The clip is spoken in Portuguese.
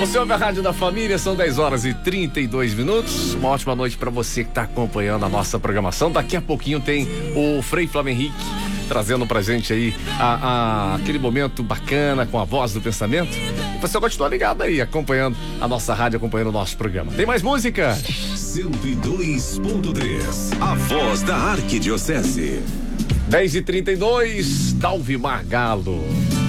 Você ouve a Rádio da Família, são 10 horas e 32 minutos. Uma ótima noite para você que está acompanhando a nossa programação. Daqui a pouquinho tem o Frei Flávio Henrique trazendo pra gente aí aquele momento bacana com a voz do pensamento. E você continua ligado aí, acompanhando a nossa rádio, acompanhando o nosso programa. Tem mais música? 102.3, a voz da Arquidiocese. 10h32, Dalvimar Galo.